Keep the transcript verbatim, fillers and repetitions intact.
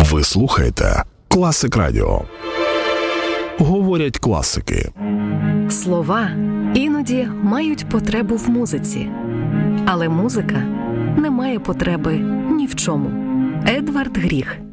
Ви слухаєте Класик Радіо. Говорять класики. Слова іноді мають потребу в музиці, але музика не має потреби ні в чому. Едвард Гріх.